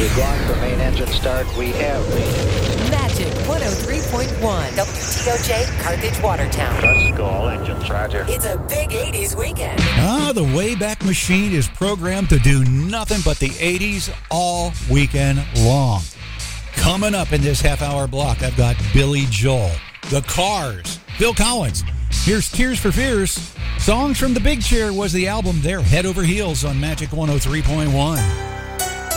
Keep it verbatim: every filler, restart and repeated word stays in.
We've gone for main engine start. We have main. Magic one oh three point one. W T O J, Carthage, Watertown. Let's go, all engines. Roger. It's a big eighties weekend. Ah, the Wayback Machine is programmed to do nothing but the eighties all weekend long. Coming up in this half-hour block, I've got Billy Joel, The Cars, Phil Collins. Here's Tears for Fears. Songs from the Big Chair was the album there, Head Over Heels on Magic one oh three point one.